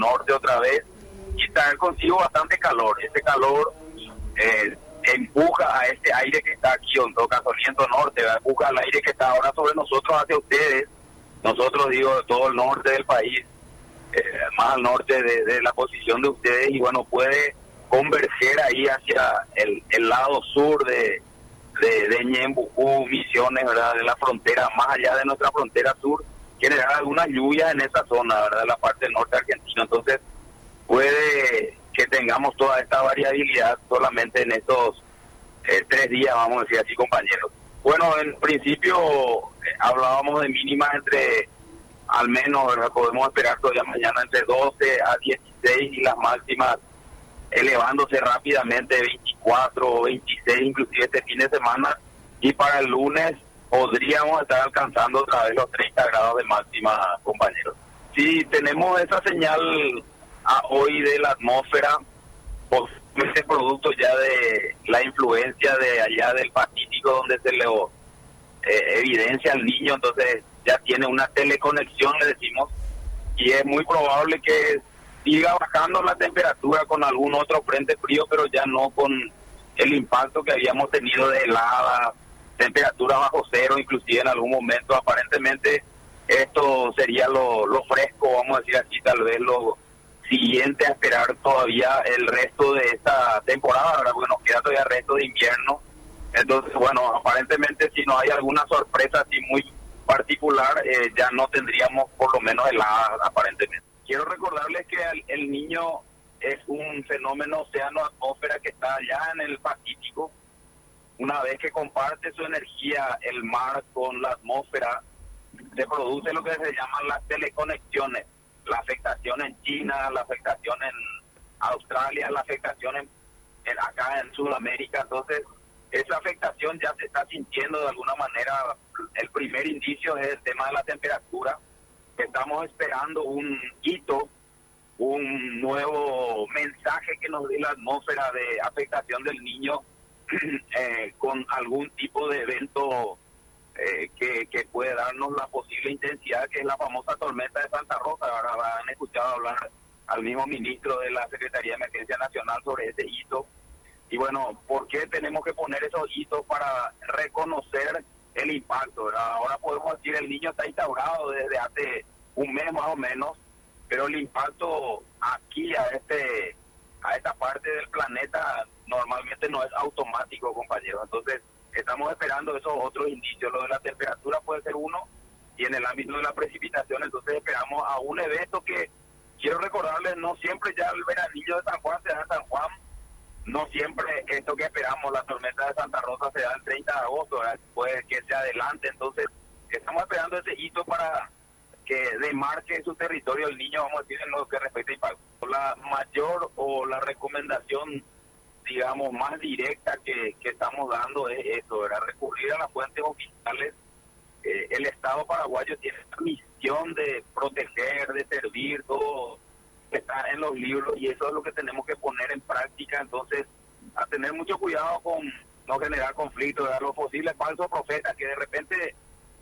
norte otra vez y traer consigo bastante calor. Ese calor empuja a este aire que está aquí, en todo caso viento norte, ¿verdad? Empuja al aire que está ahora sobre nosotros hacia ustedes. Nosotros, digo, de todo el norte del país, más al norte de la posición de ustedes, y bueno, puede converger ahí hacia el lado sur de Ñembucú, Misiones, ¿verdad? De la frontera, más allá de nuestra frontera sur, generar algunas lluvias en esa zona, ¿verdad? De la parte del norte argentino. Entonces, puede que tengamos toda esta variabilidad solamente en estos 3 días, vamos a decir así, compañeros. Bueno, en principio hablábamos de mínimas entre, al menos, ¿verdad? Podemos esperar todavía mañana entre 12 a 16 y las máximas elevándose rápidamente 24 o 26, inclusive este fin de semana, y para el lunes podríamos estar alcanzando otra vez los 30 grados de máxima, compañeros. Si tenemos esa señal hoy de la atmósfera, posiblemente producto ya de la influencia de allá del Pacífico, donde se le evidencia al niño, entonces ya tiene una teleconexión, le decimos, y es muy probable que siga bajando la temperatura con algún otro frente frío, pero ya no con el impacto que habíamos tenido de heladas, temperatura bajo cero, inclusive en algún momento. Aparentemente esto sería lo fresco, vamos a decir así, tal vez lo siguiente a esperar todavía el resto de esta temporada, ¿verdad? Porque nos queda todavía el resto de invierno. Entonces, bueno, aparentemente si no hay alguna sorpresa así muy particular, ya no tendríamos por lo menos heladas, aparentemente. Quiero recordarles que el niño es un fenómeno océano-atmósfera que está allá en el Pacífico. Una vez que comparte su energía el mar con la atmósfera, se produce lo que se llaman las teleconexiones. La afectación en China, la afectación en Australia, la afectación acá en Sudamérica. Entonces, esa afectación ya se está sintiendo de alguna manera. El primer indicio es el tema de la temperatura. Estamos esperando un hito, un nuevo mensaje que nos dé la atmósfera de afectación del niño con algún tipo de evento que puede darnos la posible intensidad, que es la famosa tormenta de Santa Rosa. Ahora han escuchado hablar al mismo ministro de la Secretaría de Emergencia Nacional sobre ese hito. Y bueno, ¿por qué tenemos que poner esos hitos? Para reconocer el impacto, ¿verdad? Ahora podemos decir el niño está instaurado desde hace un mes más o menos, pero el impacto aquí a esta parte del planeta normalmente no es automático, compañeros. Entonces estamos esperando esos otros indicios. Lo de la temperatura puede ser uno, y en el ámbito de la precipitación entonces esperamos a un evento que, quiero recordarles, no siempre ya el veranillo de San Juan se da en San Juan. No siempre esto que esperamos, la tormenta de Santa Rosa, se da el 30 de agosto, ¿verdad? Puede que se adelante. Entonces estamos esperando ese hito para que demarque su territorio el niño, vamos a decir, en lo que respecta a impacto. La mayor o la recomendación, digamos, más directa que estamos dando es esto, ¿verdad? Recurrir a las fuentes oficiales. El Estado paraguayo tiene la misión de proteger, de servir, todo está en los libros, y eso es lo que tenemos que poner en práctica. Entonces, a tener mucho cuidado con no generar conflictos, ¿verdad? Los posibles falsos profetas que de repente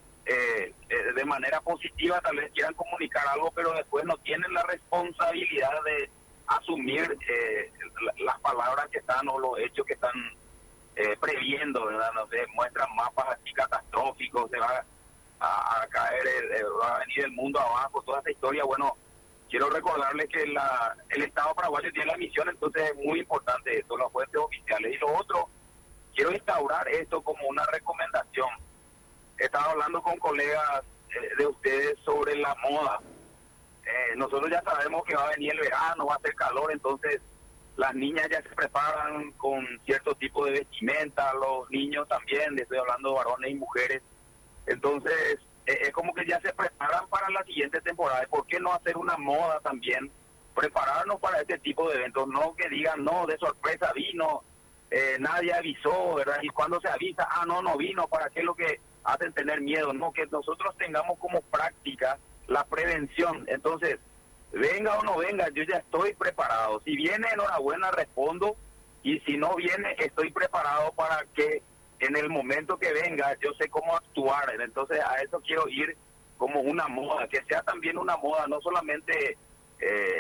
de manera positiva tal vez quieran comunicar algo, pero después no tienen la responsabilidad de asumir las palabras que están o los hechos que están previendo, ¿verdad? No sé, muestran mapas así catastróficos, se va a caer, va a venir el mundo abajo, toda esta historia. Bueno, quiero recordarles que el Estado paraguayo tiene la misión, entonces es muy importante esto, las fuentes oficiales. Y lo otro, quiero instaurar esto como una recomendación. Estaba hablando con colegas de ustedes sobre la moda. Nosotros ya sabemos que va a venir el verano, va a hacer calor, entonces las niñas ya se preparan con cierto tipo de vestimenta, los niños también, les estoy hablando de varones y mujeres. Entonces, es como que ya se preparan para la siguiente temporada. ¿Por qué no hacer una moda también? Prepararnos para este tipo de eventos, no que digan, no, de sorpresa vino, nadie avisó, ¿verdad? Y cuando se avisa, no vino, ¿para qué es lo que hacen tener miedo? No, que nosotros tengamos como práctica la prevención. Entonces, venga o no venga, yo ya estoy preparado. Si viene, enhorabuena, respondo, y si no viene, estoy preparado para que en el momento que venga, yo sé cómo actuar. Entonces, a eso quiero ir como una moda, que sea también una moda, no solamente